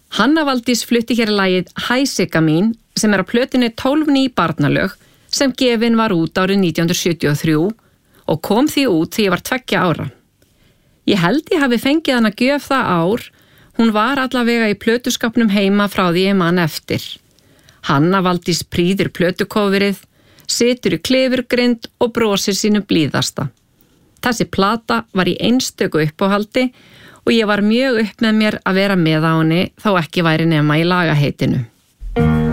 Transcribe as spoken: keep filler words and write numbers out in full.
Hanna Valdís flutti hér lagið Hæ Sigga mín sem er á plötunni tólf ný barnalög sem gefin var út árið nítján hundruð sjötíu og þrjú og kom því út því ég var tveggja ára. Ég held ég hafi fengið hana gjöf það ár, hún var allavega í plötuskapnum heima frá því ég man eftir. Hanna Valdís prýðir plötukófirið, situr í klifurgrind og brosir sínu blíðasta. Þessi plata var í einstöku uppáhaldi og ég var mjög upp með mér að vera með á henni þó ekki væri nema í lagaheitinu.